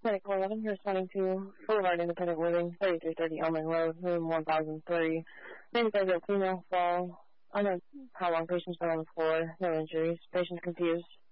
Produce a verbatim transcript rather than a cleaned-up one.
Medical eleven, you're responding to Boulevard Independent Living, thirty-three thirty Elming Road, room one thousand three. ninety-five year old female fall. I don't know how long patient's been on the floor. No injuries. Patient's confused.